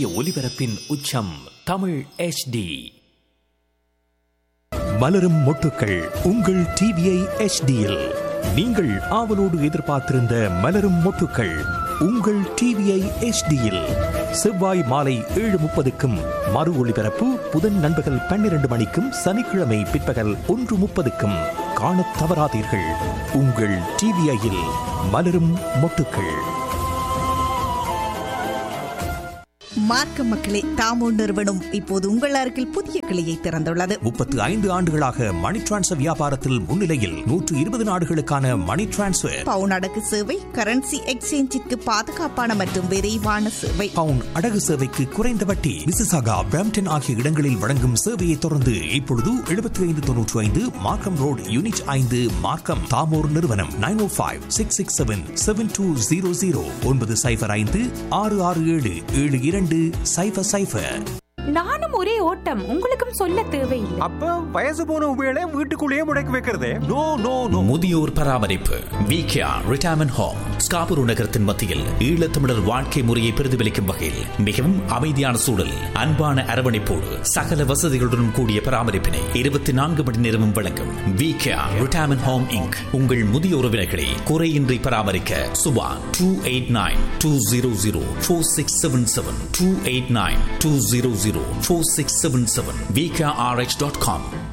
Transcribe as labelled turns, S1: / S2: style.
S1: துல்லிய ஒலிபரப்பின் உச்சம் தமிழ் HD. மலரும் மொட்டுக்கள் உங்கள் டிவிஐ HDயில் நீங்கள் ஆவலோடு எதிர்பார்த்திருந்த மலரும் மொட்டுக்கள் உங்கள் டிவிஐ HDயில் செவ்வாய் மாலை 7:30க்கும் மறு ஒளிபரப்பு புதன் நண்பகல் 12 மணிக்கும் சனிக்கிழமை பிற்பகல் 1:30க்கும் காணத் தவறாதீர்கள். உங்கள் டிவிஐயில் மலரும் மொட்டுக்கள்.
S2: மார்க்க மக்களே, தாமோ நிறுவனம் இப்போது உங்கள் அருகில் புதிய கிளையை திறந்துள்ளது.
S1: 35 ஆண்டுகளாக மணி டிரான்ஸ்ஃபர் வியாபாரத்தில் முன்னிலையில் 120 நாடுகளுக்கான மணி டிரான்ஸ்ஃபர்,
S2: பவுன் அடகு சேவை, கரன்சி எக்ஸ்சேஞ்சிற்கு பாதுகாப்பான மற்றும் விரைவான சேவை,
S1: பவுன் அடகு சேவைக்கு குறைந்த வட்டி, மிசிசாகா, பிரம்ப்டன் ஆகிய இடங்களில் வழங்கும் சேவையை தொடர்ந்து இப்பொழுது 7595 மார்க்கம் ரோடு யூனிட் 5 மார்க்கம். தாமோர் நிறுவனம் 905-667-7200 965-667-7200.
S3: நானும் ஒரே ஓட்டம், உங்களுக்கும் சொல்ல தேவையில்லை.
S4: அப்ப வயசு போன உபயோக வீட்டுக்குள்ளேயே முடக்கி வைக்கிறதே. No no no.
S5: முதியோர் பராமரிப்பு விகேஆர் ரிட்டையர்மெண்ட் ஹோம் ஸ்காபுரு நகரத்தின் மத்தியில் ஈழத்தமிழர் வாழ்க்கை முறையை பிரதிபலிக்கும் வகையில் மிகவும் அமைதியான சூழல், அன்பான அரவணைப்போடு சகல வசதிகளுடன் கூடிய பராமரிப்பினை 24 மணி நேரமும் வழங்கும் விகேஆர் ரிட்டையர்மெண்ட் ஹோம் இன்க். உங்கள் முதிய உறவினர்களை குறையின்றி பராமரிக்க சுபா 289-200-4677 289-200-4677 VKRH.com.